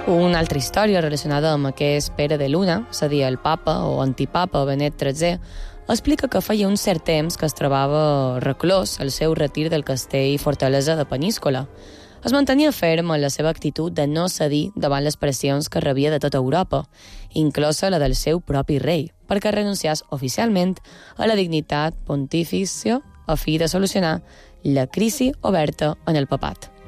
Una altra història relacionada amb aquest Pere de Luna, és a dir, el papa o antipapa Benet XIII, explica que feia un cert temps que es trobava reclòs al seu retir del castell i fortalesa de Peníscola. Es mantenia ferm en la seva actitud de no cedir davant les pressions que rebia de tota Europa, inclosa la del seu propi rei, perquè renunciés oficialment a la dignitat pontifícia a fi de solucionar la crisi oberta en el papat.